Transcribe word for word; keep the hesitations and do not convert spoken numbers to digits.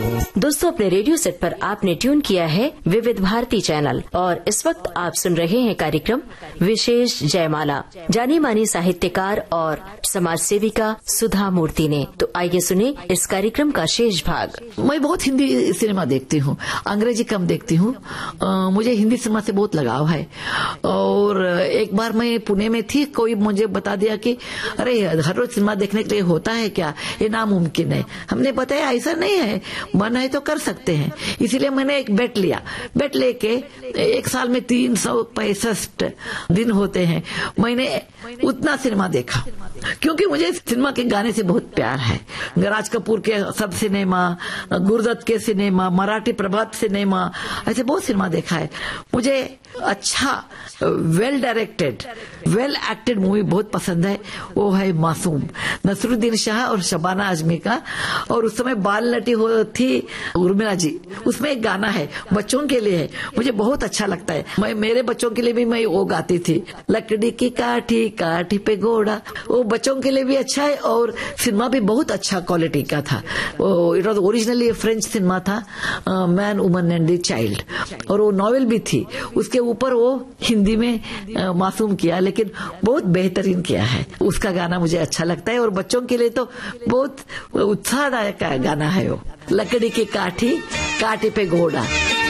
दोस्तों, अपने radio set पर आपने ट्यून किया है विविध भारती चैनल और इस वक्त आप सुन रहे हैं कार्यक्रम विशेष जयमाला। जानी मानी साहित्यकार और समाज सेविका सुधा मूर्ति ने। तो आइए सुने इस कार्यक्रम का शेष भाग। मैं बहुत हिंदी सिनेमा देखती हूँ, अंग्रेजी कम देखती हूँ। मुझे हिंदी सिनेमा से बहुत लगाव है। और एक बार मैं पुणे में थी, कोई मुझे बता दिया कि अरे हर रोज सिनेमा देखने के लिए होता है क्या, ये नामुमकिन है। हमने बताया ऐसा नहीं है, मन है तो कर सकते हैं। इसीलिए मैंने एक बेट लिया। बेट लेके एक साल में तीन सौ पैंसठ दिन होते हैं, मैंने उतना सिनेमा देखा, क्योंकि मुझे सिनेमा के गाने से बहुत प्यार है। राज कपूर के सब सिनेमा, गुरदत्त के सिनेमा, मराठी प्रभात सिनेमा, ऐसे बहुत सिनेमा देखा है। मुझे अच्छा well directed, well acted movie बहुत पसंद है, वो है मासूम, नसरुद्दीन शाह और शबाना आजमी का। और उस समय बाल नटी हो थी उर्मिला जी, उसमें एक गाना है, बच्चों के लिए है, मुझे बहुत अच्छा लगता है। मैं मेरे बच्चों के लिए भी मैं वो गाती थी, लकड़ी की काठी काठी पे घोड़ा। वो बच्चों के लिए भी अच्छा है और सिनेमा भी बहुत अच्छा क्वालिटी का था। It was originally French cinema था, man woman and the child, और वो नॉवेल भी थी। उसके ऊपर वो हिंदी में आ, मासूम किया, लेकिन बहुत बेहतरीन किया है। उसका गाना मुझे अच्छा लगता है और बच्चों के लिए तो बहुत उत्साहदायक गाना है वो, लकड़ी की काठी काठी पे घोड़ा।